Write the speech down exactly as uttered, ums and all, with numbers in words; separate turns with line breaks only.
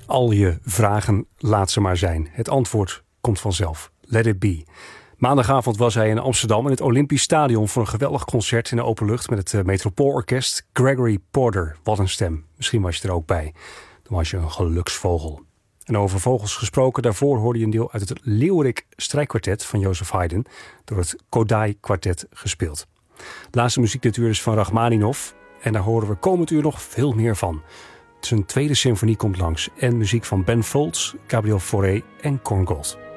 Al je vragen, laat ze maar zijn. Het antwoord komt vanzelf. Let it be. Maandagavond was hij in Amsterdam in het Olympisch Stadion voor een geweldig concert in de openlucht met het uh, Metropoolorkest. Gregory Porter, wat een stem. Misschien was je er ook bij. Dan was je een geluksvogel. En over vogels gesproken, daarvoor hoorde je een deel uit het Leeuwerik strijkkwartet van Joseph Haydn, door het Kodály kwartet gespeeld. De laatste muziek dit uur is van Rachmaninov en daar horen we komend uur nog veel meer van. Zijn tweede symfonie komt langs en muziek van Ben Folds, Gabriel Fauré en Korngold.